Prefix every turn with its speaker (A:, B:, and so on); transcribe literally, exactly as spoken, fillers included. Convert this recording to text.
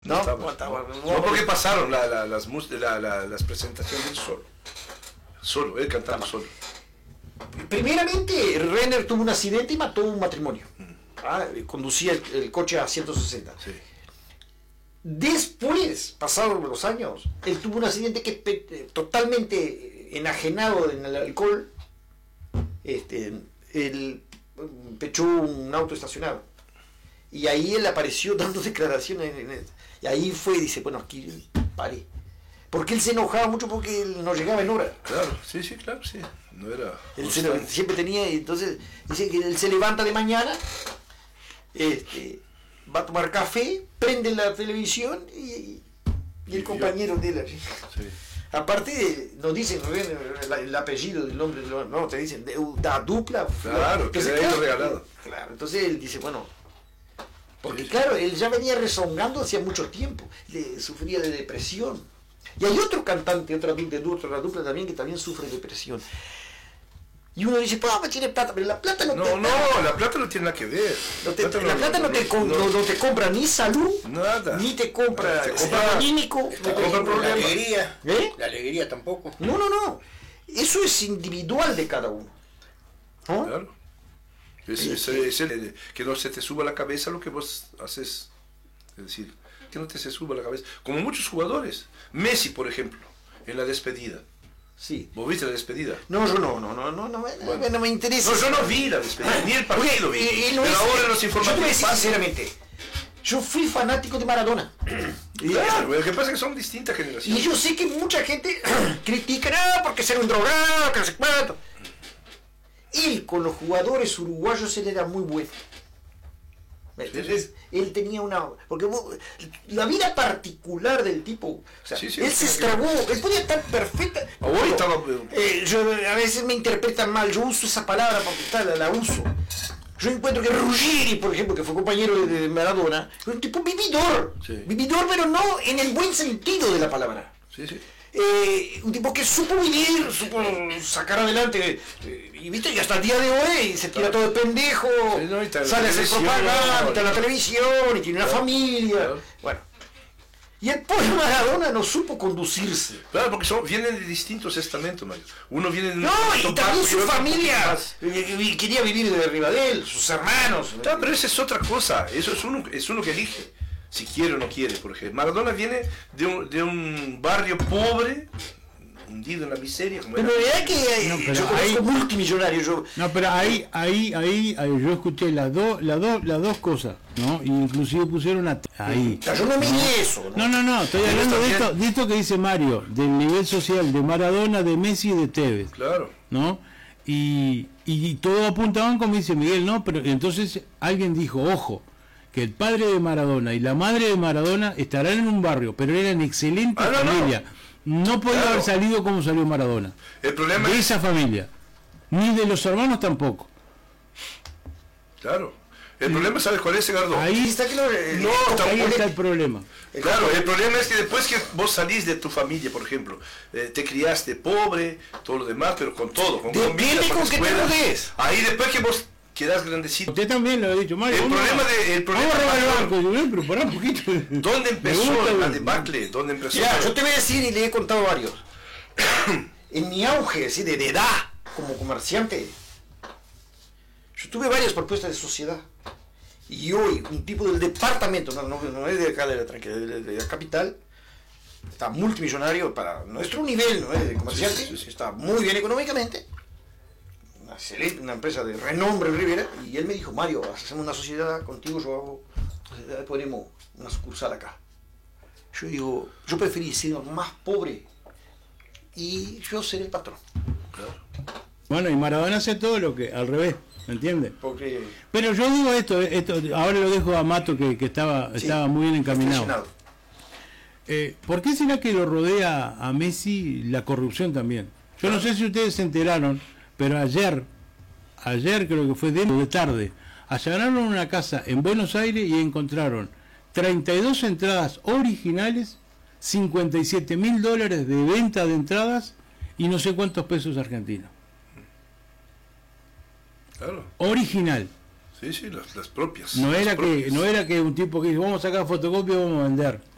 A: No,
B: no, estaba.
A: no, estaba,
B: no, no porque pasaron la, la, las, la, la, las presentaciones del solo. Solo, él cantando solo.
A: Primeramente, Renner tuvo un accidente y mató un matrimonio. Mm. Ah, conducía el, el coche a ciento sesenta.
B: Sí.
A: Después, pasados los años, él tuvo un accidente que pe totalmente enajenado en el alcohol, este, él pechó un auto estacionado. Y ahí él apareció dando declaraciones. En el, y ahí fue y dice, bueno, aquí paré. Porque él se enojaba mucho porque él no llegaba en hora.
B: Claro, sí, sí, claro, sí. No era
A: él se, siempre tenía, entonces, dice que él se levanta de mañana, este, va a tomar café, prende la televisión y, y el compañero de él. Sí. Aparte, nos dicen el, el apellido del hombre, no, te dicen, da dupla.
B: Claro, que se ha ido regalado.
A: Claro, entonces él dice, bueno, porque claro, él ya venía rezongando hacía mucho tiempo, le, sufría de depresión. Y hay otro cantante, otra dupla, dupla también, que también sufre depresión. Y uno dice, pues, ah, tiene plata, pero la plata no,
B: no
A: te...
B: No, no, la plata no tiene nada que ver.
A: No te, plata la no, plata no, no, te no, no, no te compra ni salud,
B: nada,
A: ni te compra anímico,
C: no te compra la alegría, ¿eh? La alegría tampoco.
A: No, no, no. Eso es individual de cada uno.
B: ¿No? Claro. Es, es, es el, que no se te suba a la cabeza lo que vos haces. Es decir, que no te se suba a la cabeza. Como muchos jugadores. Messi, por ejemplo, en la despedida.
A: Sí.
B: ¿Vos viste la despedida?
A: No, yo no, no, no, no, no, bueno. no me interesa.
B: No, yo no vi la despedida, ni el partido vi.
A: Eh,
B: pero
A: es,
B: ahora los informativos.
A: Yo te voy a decir sinceramente, yo fui fanático de Maradona.
B: Claro, lo que pasa es que son distintas generaciones.
A: Y yo sé que mucha gente critica, no, porque ser un drogado, que no sé cuánto. Él con los jugadores uruguayos él era muy bueno. Entonces, sí, sí. Él tenía una... Porque vos, la vida particular del tipo... O sea, sí, sí, él se estragó, que... él podía estar perfecta...
B: Hoy estaba...
A: eh, yo, a veces me interpretan mal, yo uso esa palabra porque está, la, la uso. Yo encuentro que Ruggeri, por ejemplo, que fue compañero de, de Maradona, es un tipo vividor. Sí. Vividor, pero no en el buen sentido de la palabra.
B: Sí, sí.
A: Eh, un tipo que supo vivir, supo sacar adelante, eh, y viste, y hasta el día de hoy se tira todo de pendejo, sí, no, sale a hacer propaganda, está en la televisión, y tiene una claro, familia, claro. Bueno. Y el pobre Maradona no supo conducirse.
B: Claro, porque son, vienen de distintos estamentos, Mario. Uno viene de
A: No, y también su familia quería vivir de arriba de él, sus hermanos.
B: Claro, pero esa es otra cosa, eso es uno, es uno que elige. Si quiere o no quiere, por ejemplo. Maradona viene de un, de un barrio pobre, hundido en la miseria. Como
A: pero era que hay, no, pero yo ahí, multimillonario. Yo,
D: no, pero ahí, ahí, ahí, ahí yo escuché las dos, las dos, las dos cosas, ¿no? Y inclusive pusieron a, ahí.
A: Yo no me di eso.
D: No, no, no, estoy hablando de esto, de esto que dice Mario, del nivel social de Maradona, de Messi y de Tevez.
B: Claro.
D: ¿No? Y, y todos apuntaban como dice Miguel, ¿no? Pero entonces alguien dijo, ojo, que el padre de Maradona y la madre de Maradona estarán en un barrio, pero eran excelentes ah, no, familia. No, no podía claro. haber salido como salió Maradona.
B: El problema
D: de
B: es...
D: esa familia. Ni de los hermanos tampoco.
B: Claro. El problema, ¿sabes cuál es, Edgardo?
D: Ahí está, claro, no, ahí está el problema.
B: Claro, el problema es que después que vos salís de tu familia, por ejemplo, eh, te criaste pobre, todo lo demás, pero con todo, con
A: comida, con que te rodees.
B: Ahí después que vos quedás grandecito.
D: Usted también lo ha dicho, Mario.
B: El problema de, el problema
D: vamos a robar el banco, yo, pero pará un poquito.
B: ¿Dónde empezó la debacle? ¿Dónde empezó?
A: Ya, yo te voy a decir y le he contado varios. En mi auge, ¿sí? de, de edad, como comerciante, yo tuve varias propuestas de sociedad. Y hoy, un tipo del departamento, no, no, no es de acá de la, de, de, de la capital, está multimillonario para nuestro nivel, ¿no? de comerciante, sí, sí, sí. Está muy bien económicamente. Una, excelente, una empresa de renombre en Rivera, y él me dijo, Mario, hacemos una sociedad contigo, yo hago, ponemos una sucursal acá. Yo digo, yo preferí ser más pobre y yo ser el patrón.
B: Claro.
D: Bueno, y Maradona hace todo lo que, al revés, ¿me entiendes?
A: Porque...
D: Pero yo digo esto, esto ahora lo dejo a Mato que, que estaba, sí, estaba muy bien encaminado. Eh, ¿Por qué será que lo rodea a Messi la corrupción también? Yo no sé si ustedes se enteraron, pero ayer, ayer creo que fue dentro de tarde, allanaron una casa en Buenos Aires y encontraron treinta y dos entradas originales, cincuenta y siete mil dólares de venta de entradas y no sé cuántos pesos argentinos.
B: Claro.
D: Original.
B: Sí, sí, las, las propias.
D: No
B: las
D: era
B: propias.
D: que no era que un tipo que dice, vamos a sacar fotocopia y vamos a vender.